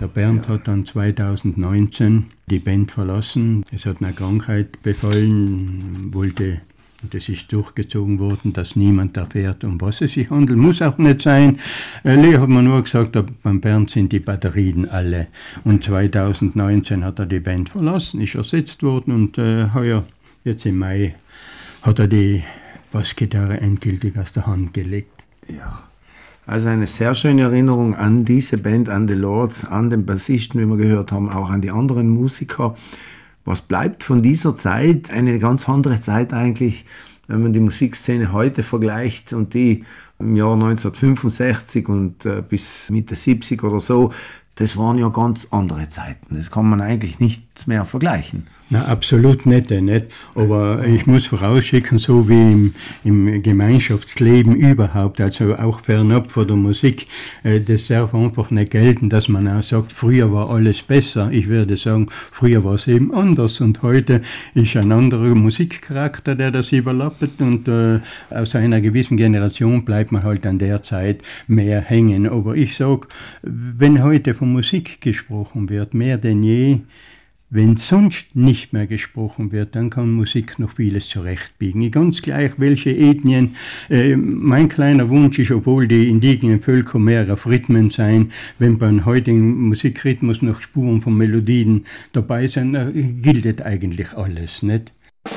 Der Bernd hat dann 2019 die Band verlassen. Es hat eine Krankheit befallen, wollte, und es ist durchgezogen worden, dass niemand erfährt, um was es sich handelt. Muss auch nicht sein. Leo hat mir nur gesagt, beim Bernd sind die Batterien alle. Und 2019 hat er die Band verlassen, ist ersetzt worden und heuer, jetzt im Mai, hat er die Bassgitarre endgültig aus der Hand gelegt. Ja. Also eine sehr schöne Erinnerung an diese Band, an The Lords, an den Bassisten, wie wir gehört haben, auch an die anderen Musiker. Was bleibt von dieser Zeit? Eine ganz andere Zeit eigentlich, wenn man die Musikszene heute vergleicht und die im Jahr 1965 und bis Mitte 70 oder so, das waren ja ganz andere Zeiten. Das kann man eigentlich nicht mehr vergleichen. Na, absolut nicht. Aber ich muss vorausschicken, so wie im Gemeinschaftsleben überhaupt, also auch fernab von der Musik, das darf einfach nicht gelten, dass man auch sagt, früher war alles besser. Ich würde sagen, früher war es eben anders und heute ist ein anderer Musikcharakter, der das überlappt und aus einer gewissen Generation bleibt man halt an der Zeit mehr hängen. Aber ich sage, wenn heute von Musik gesprochen wird, mehr denn je, wenn sonst nicht mehr gesprochen wird, dann kann Musik noch vieles zurechtbiegen. Ganz gleich, welche Ethnien. Mein kleiner Wunsch ist, obwohl die indigenen Völker mehr auf Rhythmen sein, wenn beim heutigen Musikrhythmus noch Spuren von Melodien dabei sind, gilt eigentlich alles, nicht?